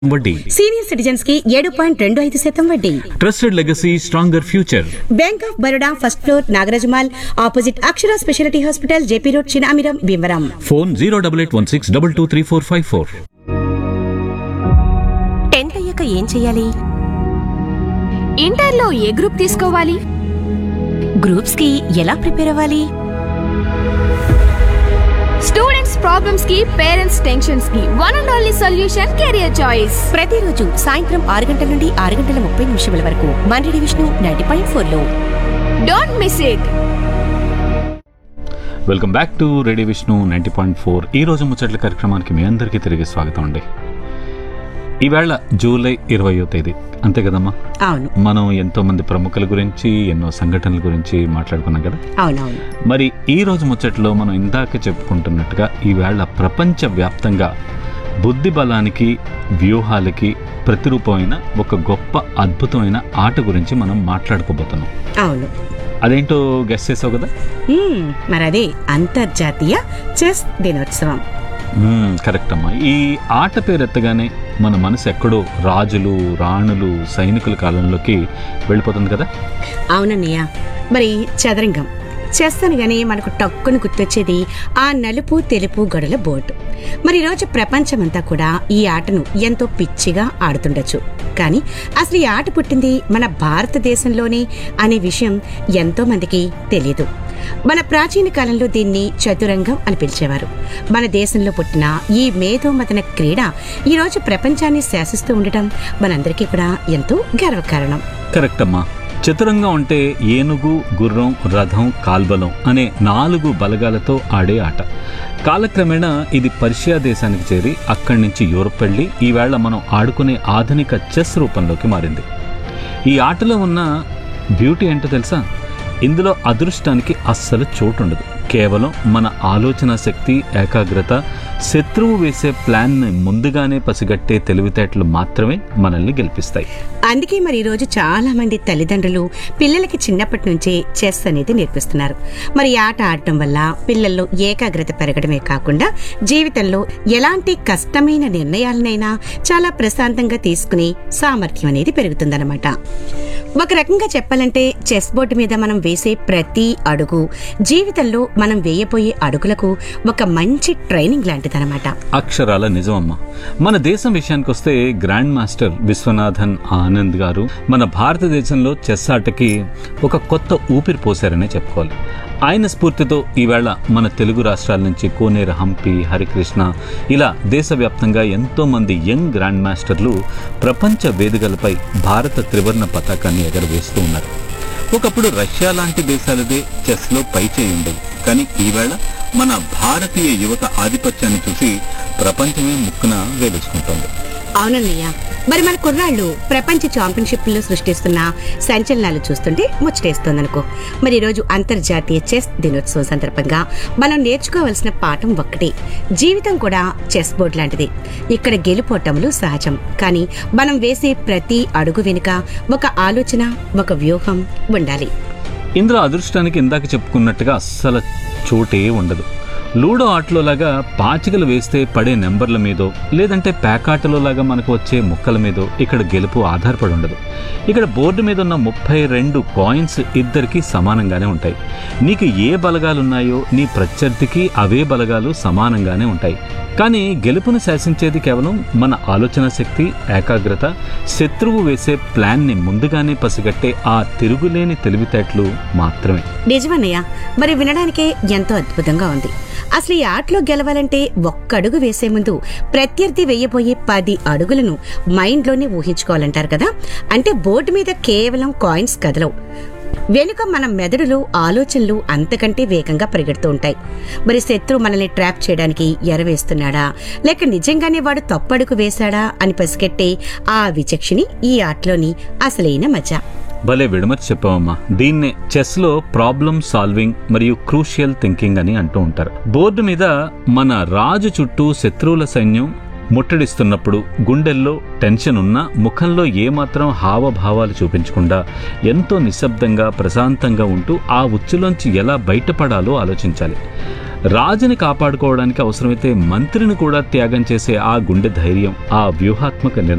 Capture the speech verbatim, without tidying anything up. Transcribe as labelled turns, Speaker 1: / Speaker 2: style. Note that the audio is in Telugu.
Speaker 1: వడ్డీ.
Speaker 2: సీనియర్ సిటిజన్స్ కి ఏడు పాయింట్ రెండు ఐదు శాతం వడ్డీ.
Speaker 1: Trusted legacy, stronger future.
Speaker 2: Bank of Baroda first floor, Nagaraja Mall, opposite Akshara speciality hospital, JP road, Chinamiram, Bhimavaram.
Speaker 1: Phone zero double eight one six double two three four five four.
Speaker 3: Tenth అయ్యాక ఏం చెయ్యాలి?
Speaker 4: ఇంటర్లో ఏ గ్రూప్ తీసుకోవాలి?
Speaker 3: గ్రూప్స్ కి ఎలా ప్రిపేర్ అవ్వాలి?
Speaker 4: స్టూడెంట్స్ ప్రాబ్లమ్స్ కి, పేరెంట్స్ టెన్షన్స్ కి one and only solution career choice.
Speaker 3: ప్రతిరోజు సాయంత్రం ఆరు గంటల నుండి ఆరు గంటల ముప్పై నిమిషాల వరకు మన radio Vishnu ninety point four లో.
Speaker 4: Don't miss it.
Speaker 1: Welcome back to radio Vishnu ninety point four. ఈ రోజు ముచ్చట్ల కార్యక్రమానికి మీ అందరికీ తిరిగి స్వాగతం అండి. ఈవేళ జూలై ఇరవయో తేదీ, అంతే కదమ్మా?
Speaker 2: అవును.
Speaker 1: మనం ఎంతో మంది ప్రముఖుల గురించి, ఎన్నో సంఘటనల గురించి మాట్లాడుకున్నాం కదా.
Speaker 2: అవునవును.
Speaker 1: మరి ఈ రోజు ముచ్చట్లో మనం ఇందాక చెప్పుకుంటున్నట్టుగా ఈవేళ ప్రపంచ వ్యాప్తంగా బుద్ధి బలానికి, వ్యూహాలకి ప్రతిరూపమైన ఒక గొప్ప అద్భుతమైన ఆట గురించి మనం మాట్లాడుకోబోతున్నాం.
Speaker 2: అవును.
Speaker 1: అదేంటో గెస్ చేసావు కదా?
Speaker 2: మ్మ్, మరి అదే అంతర్జాతీయ చెస్ దినోత్సవం.
Speaker 1: కరెక్ట్ అమ్మా. ఈ ఆట పేరు ఎత్తగానే మన మనసు ఎక్కడో రాజులు, రాణులు, సైనికుల కాలంలోకి వెళ్ళిపోతుంది కదా.
Speaker 2: అవునన్నయ్య. మరి చదరంగం, చెస్ అనగానే మనకు టక్కును గుర్తొచ్చేది ఆ నలుపు తెలుపు గడుల బోర్డు. మరి ఈరోజు ప్రపంచమంతా కూడా ఈ ఆటను ఎంతో పిచ్చిగా ఆడుతుండొచ్చు. కానీ అసలు ఈ ఆట పుట్టింది మన భారతదేశంలోనే అనే విషయం ఎంతో మందికి తెలియదు. మన ప్రాచీన కాలంలో దీన్ని చతురంగం అని పిలిచేవారు. మన దేశంలో పుట్టిన ఈ మేధోమథన క్రీడ ఈరోజు ప్రపంచాన్ని శాసిస్తూ ఉండటం మనందరికీ కూడా ఎంతో గర్వకారణం.
Speaker 1: కరెక్ట్ అమ్మా. చతురంగం అంటే ఏనుగు, గుర్రం, రథం, కాల్బలం అనే నాలుగు బలగాలతో ఆడే ఆట. కాలక్రమేణా ఇది పర్షియా దేశానికి చేరి అక్కడి నుంచి యూరప్ వెళ్ళి ఈవేళ మనం ఆడుకునే ఆధునిక చెస్ రూపంలోకి మారింది. ఈ ఆటలో ఉన్న బ్యూటీ ఏంటో తెలుసా? ఇందులో అదృష్టానికి అస్సలు చోటుండదు. కేవలం మన ఆలోచన శక్తి, ఏకాగ్రత, శత్రువు వేసే ప్లాన్ని ముందుగానే పసిగట్టే తెలివితేటలు మాత్రమే మనల్ని గెలిపిస్తాయి.
Speaker 2: అందుకే మరి ఈరోజు చాలా మంది తల్లిదండ్రులు పిల్లలకి చిన్నప్పటి నుంచే చెస్ అనేది నేర్పిస్తున్నారు. మరి ఈ ఆట ఆడటం వల్ల పిల్లల్లో ఏకాగ్రత పెరగడమే కాకుండా జీవితంలో ఎలాంటి కష్టమైన నిర్ణయాలనైనా చాలా ప్రశాంతంగా తీసుకునే సామర్థ్యం అనేది పెరుగుతుందన్నమాట. ఒక రకంగా చెప్పాలంటే చెస్ బోర్డు మీద మనం వేసే ప్రతి అడుగు జీవితంలో మనం వేయబోయే అడుగులకు ఒక మంచి ట్రైనింగ్ లాంటిదన్నమాట.
Speaker 1: అక్షరాల నిజమమ్మా. మన దేశం విషయానికి వస్తే గ్రాండ్ మాస్టర్ విశ్వనాథన్ ఆనంద్ గారు మన భారతదేశంలో చెస్ ఆటకి ఒక కొత్త ఊపిరి పోశారనే చెప్పుకోవాలి. ఆయన స్ఫూర్తితో ఈవేళ మన తెలుగు రాష్ట్రాల నుంచి కోనేరు హంపి, హరికృష్ణ ఇలా దేశవ్యాప్తంగా ఎంతో మంది యంగ్ గ్రాండ్ మాస్టర్లు ప్రపంచ వేదికలపై భారత త్రివర్ణ పతాకాన్ని ఎగరవేస్తూ ఉన్నారు. ఒకప్పుడు రష్యా లాంటి దేశాలదే చెస్లో పై చేయి ఉండేది. కానీ ఈవేళ మన భారతీయ యువత ఆధిపత్యాన్ని చూసి ప్రపంచమే ముక్కున వేలుచుకుంటోంది.
Speaker 2: అవునన్నయ్య. మరి మన కుర్రాళ్ళు ప్రపంచ ఛాంపియన్షిప్లో సృష్టిస్తున్న సంచలనాలు చూస్తుంటే ముచ్చటేస్తోందనుకో. మరి ఈరోజు అంతర్జాతీయ చెస్ దినోత్సవం సందర్భంగా మనం నేర్చుకోవాల్సిన పాఠం ఒక్కటే. జీవితం కూడా చెస్ బోర్డ్ లాంటిది. ఇక్కడ గెలుపోటములు సహజం. కానీ మనం వేసే ప్రతి అడుగు వెనుక ఒక ఆలోచన, ఒక వ్యూహం ఉండాలి.
Speaker 1: ఇందులో అదృష్టానికి ఇందాక చెప్పుకున్నట్టుగా అస్సలు చోటే ఉండదు. లూడో ఆటలో లాగా పాచికలు వేస్తే పడే నెంబర్ల మీదో, లేదంటే ప్యాకాటలో లాగా మనకు వచ్చే ముక్కల మీదో ఇక్కడ గెలుపు ఆధారపడి ఉండదు. ఇక్కడ బోర్డు మీద ఉన్న ముప్పై రెండు కాయిన్స్ ఇద్దరికి సమానంగానే ఉంటాయి. నీకు ఏ బలగాలున్నాయో నీ ప్రత్యర్థికి అవే బలగాలు సమానంగానే ఉంటాయి. కానీ గెలుపును శాసించేది కేవలం మన ఆలోచన శక్తి, ఏకాగ్రత, శత్రువు వేసే ప్లాన్ని ముందుగానే పసిగట్టే ఆ తిరుగులేని తెలివితేటలు మాత్రమే.
Speaker 2: నిజమన్నయ్య. మరి వినడానికే ఎంతో అద్భుతంగా ఉంది. అసలు ఈ ఆటలో గెలవాలంటే ఒక్క అడుగు వేసే ముందు ప్రత్యర్థి వేయబోయే పది అడుగులను మైండ్లోనే ఊహించుకోవాలంటారు కదా. అంటే బోర్డు మీద కేవలం కాయిన్స్ కదలవు, వెనుక మన మెదడులో ఆలోచనలు అంతకంటే వేగంగా పరిగెడుతూ ఉంటాయి. మరి శత్రువు మనల్ని ట్రాప్ చేయడానికి ఎరవేస్తున్నాడా, లేక నిజంగానే వాడు తప్పడుగు వేశాడా అని పసిగట్టే ఆ విచక్షణి ఈ ఆటలోని అసలైన మజా.
Speaker 1: భలే విడమర్చి చెప్పావమ్మా. దీన్నే చెస్లో ప్రాబ్లమ్ సాల్వింగ్ మరియు క్రూషియల్ థింకింగ్ అని అంటూ ఉంటారు. బోర్డు మీద మన రాజు చుట్టూ శత్రువుల సైన్యం ముట్టడిస్తున్నప్పుడు గుండెల్లో టెన్షన్ ఉన్నా ముఖంలో ఏమాత్రం హావభావాలు చూపించకుండా ఎంతో నిశ్శబ్దంగా, ప్రశాంతంగా ఉంటూ ఆ ఉచ్చులోంచి ఎలా బయటపడాలో ఆలోచించాలి. రాజుని కాపాడుకోవడానికి అవసరమైతే మంత్రిని కూడా త్యాగం చేసే ఆ గుండె ధైర్యం, ఆ వ్యూహాత్మక నిర్ణయం